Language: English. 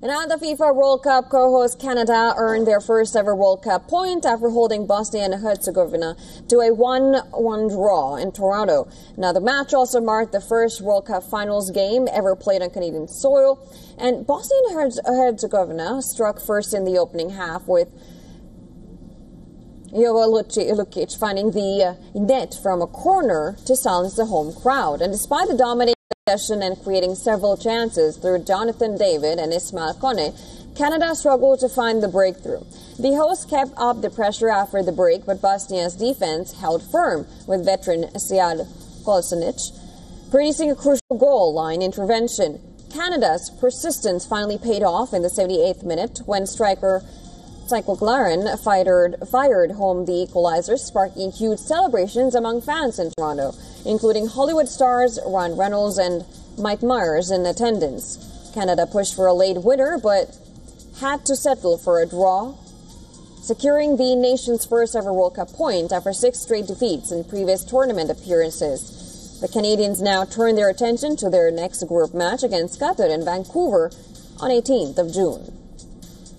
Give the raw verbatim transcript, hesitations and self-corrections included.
And at the FIFA World Cup, co-host Canada earned their first ever World Cup point after holding Bosnia and Herzegovina to a one one draw in Toronto. Now, the match also marked the first World Cup finals game ever played on Canadian soil. And Bosnia and Herzegovina struck first in the opening half with Jovo Lukic finding the net from a corner to silence the home crowd. And despite the dominating possession and creating several chances through Jonathan David and Ismail Kone, Canada struggled to find the breakthrough. The hosts kept up the pressure after the break, but Bosnia's defense held firm, with veteran Sead Kolasinac producing a crucial goal line intervention. Canada's persistence finally paid off in the seventy-eighth minute when striker Psycho Glaren fired, fired home the equalizer, sparking huge celebrations among fans in Toronto, including Hollywood stars Ryan Reynolds and Mike Myers in attendance. Canada pushed for a late winner, but had to settle for a draw, securing the nation's first ever World Cup point after six straight defeats in previous tournament appearances. The Canadians now turn their attention to their next group match against Qatar in Vancouver on eighteenth of June.